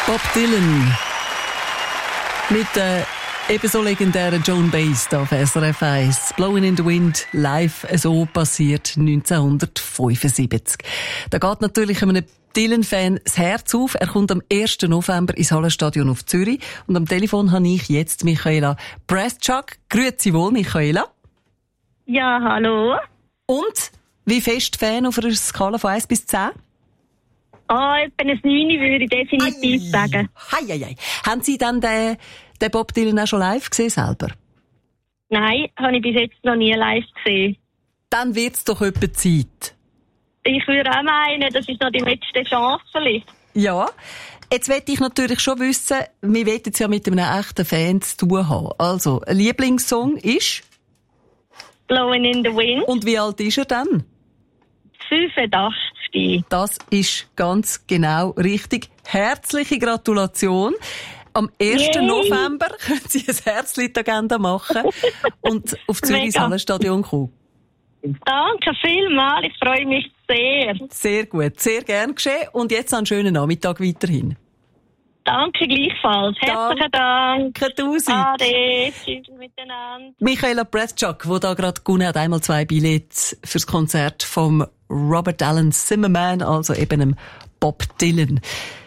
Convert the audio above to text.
Bob Dylan mit der ebenso legendären Joan Baez auf SRF 1. Blowing in the Wind, live so passiert 1975. Da geht natürlich einem Dylan-Fan das Herz auf. Er kommt am 1. November ins Hallenstadion auf Zürich. Und am Telefon habe ich jetzt Michaela Breschak. Grüezi wohl, Michaela. Ja, hallo. Und? Wie fest Fan auf einer Skala von 1 bis 10? Etwa ein 9 würde ich definitiv sagen. Hei. Haben Sie dann den Bob Dylan auch schon live gesehen selber? Nein, habe ich bis jetzt noch nie live gesehen. Dann wird's doch etwa Zeit. Ich würde auch meinen, das ist noch die letzte Chance. Ja. Jetzt möchte ich natürlich schon wissen, wir wollen es ja mit einem echten Fan zu tun haben. Also, ein Lieblingssong ist? Blowing in the Wind. Und wie alt ist er dann? 85. Das ist ganz genau richtig. Herzliche Gratulation. Am 1. November können Sie ein Herzchen in die Agenda machen und auf Zürichs Hallenstadion kommen. Danke vielmals, ich freue mich sehr. Sehr gut, sehr gern geschehen. Und jetzt einen schönen Nachmittag weiterhin. Danke gleichfalls. Herzlichen Dank. Danke tausend. Ade, tschüss miteinander. Michaela Breschak, die da gerade gewonnen hat, einmal 2 Billets fürs Konzert vom Robert Alan Zimmerman, also eben dem Bob Dylan.